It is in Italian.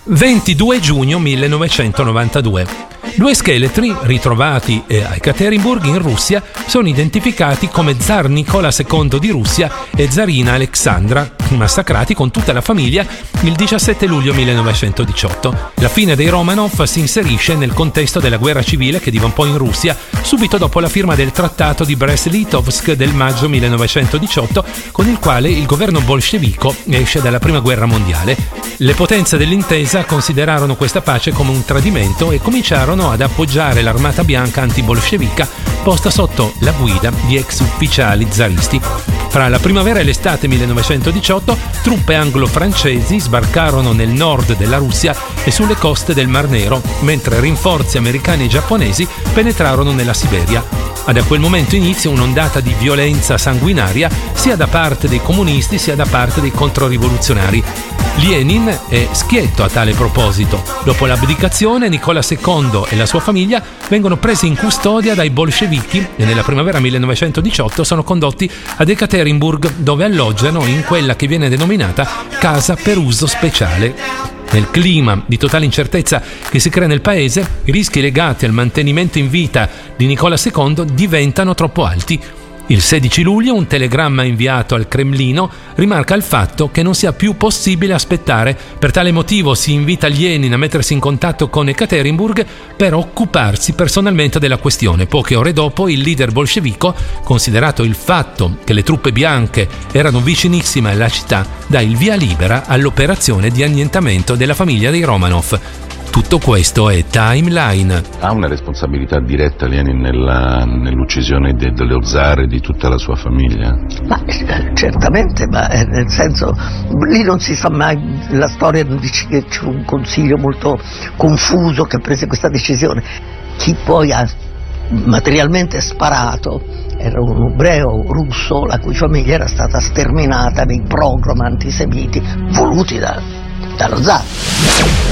22 giugno 1992. Due scheletri ritrovati a Ekaterinburg in Russia sono identificati come Zar Nicola II di Russia e Zarina Alexandra, massacrati con tutta la famiglia il 17 luglio 1918. La fine dei Romanov si inserisce nel contesto della guerra civile che divampò in Russia subito dopo la firma del trattato di Brest-Litovsk del maggio 1918, con il quale il governo bolscevico esce dalla prima guerra mondiale. Le potenze dell'intesa considerarono questa pace come un tradimento e cominciarono ad appoggiare l'armata bianca antibolscevica posta sotto la guida di ex ufficiali zaristi. Fra la primavera e l'estate 1918 truppe anglo-francesi sbarcarono nel nord della Russia e sulle coste del Mar Nero, mentre rinforzi americani e giapponesi penetrarono nella Siberia. Da quel momento inizia un'ondata di violenza sanguinaria sia da parte dei comunisti sia da parte dei controrivoluzionari. Lenin è schietto a tale proposito. Dopo l'abdicazione, Nicola II e la sua famiglia vengono presi in custodia dai bolscevichi e nella primavera 1918 sono condotti ad Ekaterinburg, dove alloggiano in quella che viene denominata casa per uso speciale. Nel clima di totale incertezza che si crea nel paese, i rischi legati al mantenimento in vita di Nicola II diventano troppo alti. Il 16 luglio un telegramma inviato al Cremlino rimarca il fatto che non sia più possibile aspettare. Per tale motivo si invita Lenin a mettersi in contatto con Ekaterinburg per occuparsi personalmente della questione. Poche ore dopo il leader bolscevico, considerato il fatto che le truppe bianche erano vicinissime alla città, dà il via libera all'operazione di annientamento della famiglia dei Romanov. Tutto questo è Timeline. Ha una responsabilità diretta Lenin nell'uccisione dello zar e di tutta la sua famiglia? Ma certamente, ma nel senso, lì non si sa mai, la storia dice che c'è un consiglio molto confuso che prese questa decisione. Chi poi ha materialmente sparato era un ebreo russo la cui famiglia era stata sterminata nei pogrom antisemiti voluti dallo zar.